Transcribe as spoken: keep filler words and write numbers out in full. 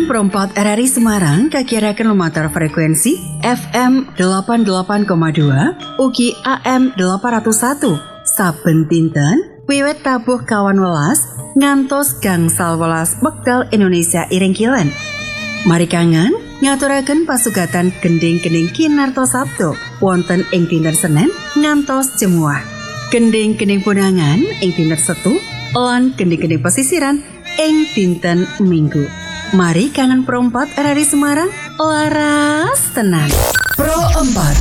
Kangen Perempat R R I Semarang kakirakan lumatar frekuensi F M delapan puluh delapan koma dua ugi A M delapan nol satu saben dinten wiwit tabuh kawan welas ngantos gangsal welas wekdal Indonesia iring kilen. Mari kangen ngaturaken pasugatan gending-gending kinarto Sabtu wonten ing dinten Senin ngantos Jemuah. Gending-gending punangan ing dinten Setu lan gending-gending pesisiran ing dinten Minggu. Mari kangen Perempat R R I Semarang laras tenan. Pro empat